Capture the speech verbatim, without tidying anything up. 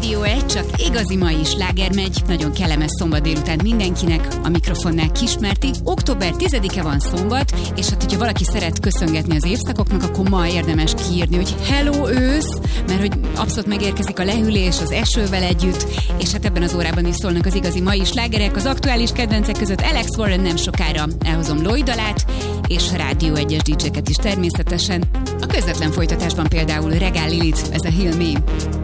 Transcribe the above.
Rádió egy, csak igazi mai sláger megy. Nagyon kellemes szombat délután mindenkinek. A mikrofonnál Kismerti. október tizedike van szombat, és hát, hogyha valaki szeret köszöngetni az évszakoknak, akkor ma érdemes kiírni, hogy hello ősz, mert hogy abszolút megérkezik a lehűlés az esővel együtt, és hát ebben az órában is szólnak az igazi mai slágerek. Az aktuális kedvencek között Alex Warren, nem sokára elhozom Lloyd dalát, és Rádió egyes dé dzséket is természetesen. A közvetlen folytatásban például Regál Lilith, ez a Heal Me.